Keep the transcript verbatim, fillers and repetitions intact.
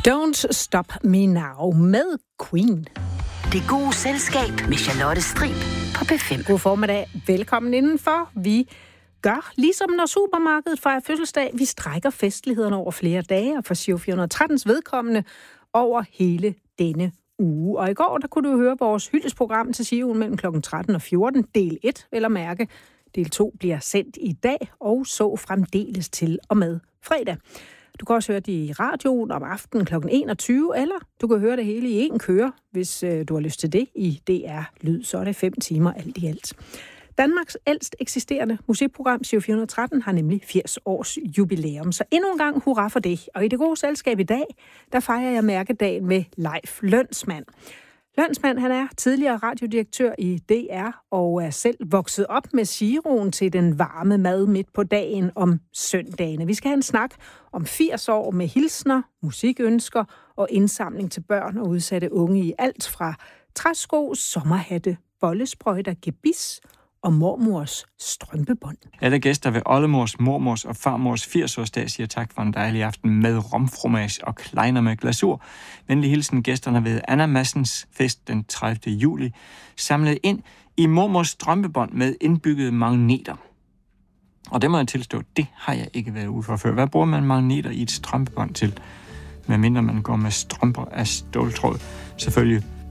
Don't Stop Me Now med Queen. Det gode selskab med Charlotte Strib på P fem. God formiddag. Velkommen indenfor. Vi gør, ligesom når supermarkedet fejrer fødselsdag, vi strækker festlighederne over flere dage, og for Giro fire hundrede og trettens vedkommende over hele denne uge. Og i går, der kunne du høre vores hyldesprogram til Giroen mellem klokken tretten og fjorten, del et, vel at mærke. Del to bliver sendt i dag, og så fremdeles til og med fredag. Du kan også høre det i radioen om aftenen klokken enogtyve, eller du kan høre det hele i en køre, hvis øh, du har lyst til det i D R Lyd. Så er det fem timer alt i alt. Danmarks ældst eksisterende musikprogram, Giro fire hundrede og tretten, har nemlig firs års jubilæum. Så endnu en gang hurra for det. Og i det gode selskab i dag, der fejrer jeg mærkedagen med Leif Lønsmand. Lønsmand, han er tidligere radiodirektør i D R og er selv vokset op med Giroen til den varme mad midt på dagen om søndagene. Vi skal have en snak om firs år med hilsner, musikønsker og indsamling til børn og udsatte unge i alt fra træsko, sommerhatte, bollesprøjter, gebis og mormors strømpebånd. Alle gæster ved oldemors, mormors og farmors firs-årsdag siger tak for en dejlig aften med romfromage og kleiner med glasur. Venlig hilsen gæsterne ved Anna Madsens fest den tredivte juli, samlet ind i mormors strømpebånd med indbyggede magneter. Og det må jeg tilstå, det har jeg ikke været ude for før. Hvad bruger man magneter i et strømpebånd til? Medmindre man går med strømper af ståltråd. Selvfølgelig